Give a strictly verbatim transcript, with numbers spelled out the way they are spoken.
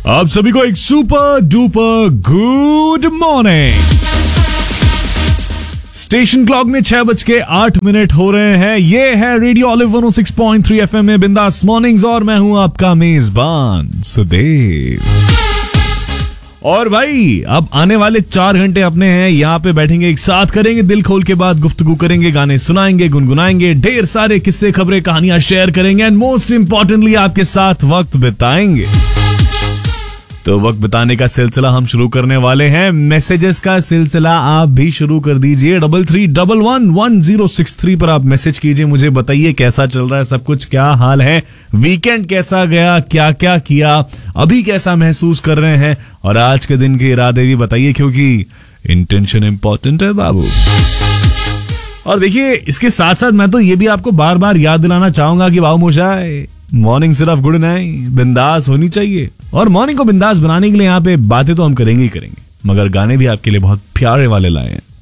आप सभी को एक super duper good morning. Station clock में छह बज के आठ मिनट हो रहे हैं। ये है रेडियो ऑलिव वन ओ सिक्स पॉइंट थ्री एफएम में बिंदास मॉर्निंग्स और मैं हूं आपका मेजबान सुदेव। और भाई अब आने वाले चार घंटे अपने हैं, यहाँ पे बैठेंगे एक साथ, करेंगे दिल खोल के बात, गुफ्तगू करेंगे, गाने सुनाएंगे, गुनगुनाएंगे, ढेर सारे किस्से खबरें कहानियां शेयर करेंगे एंड मोस्ट इंपॉर्टेंटली आपके साथ वक्त बिताएंगे। तो वक्त बिताने का सिलसिला हम शुरू करने वाले हैं। मैसेजेस का सिलसिला आप भी शुरू कर दीजिए। Double three double one one zero six three पर आप मैसेज कीजिए, मुझे बताइए कैसा चल रहा है सब कुछ, क्या हाल है, वीकेंड कैसा गया, क्या क्या किया, अभी कैसा महसूस कर रहे हैं और आज के दिन के इरादे भी बताइए, क्योंकि इंटेंशन इंपॉर्टेंट है बाबू। और देखिए इसके साथ साथ मैं तो ये भी आपको बार बार याद दिलाना चाहूंगा कि बाबू मोशाय मॉर्निंग सिर्फ गुड नहीं, बिंदास होनी चाहिए। और मॉर्निंग को बिंदास बनाने के लिए यहाँ पे बातें तो हम करेंगे ही करेंगे, मगर गाने भी आपके लिए बहुत प्यारे वाले लाए हैं।